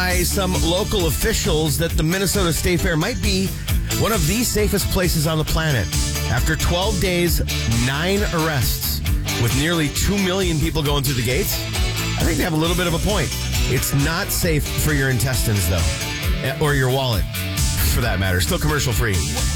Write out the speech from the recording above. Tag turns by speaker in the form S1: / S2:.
S1: By some local officials that the Minnesota State Fair might be one of the safest places on the planet. After 12 days, 9 arrests, with nearly 2 million people going through the gates, I think they have a little bit of a point. It's not safe for your intestines, though, or your wallet, for that matter. Still commercial free.